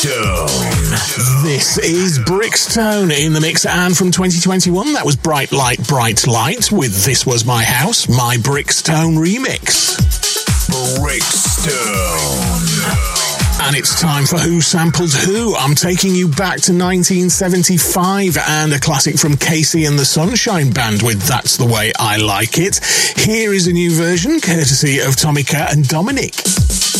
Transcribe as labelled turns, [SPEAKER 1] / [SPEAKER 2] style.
[SPEAKER 1] This is Brickstone in the mix, and from 2021, that was Bright Light, Bright Light with This Was My House, my Brickstone remix. Brickstone. And it's time for Who Sampled Who. I'm taking you back to 1975 and a classic from Casey and the Sunshine Band with That's the Way I Like It. Here is a new version, courtesy of Tomica and Dominic.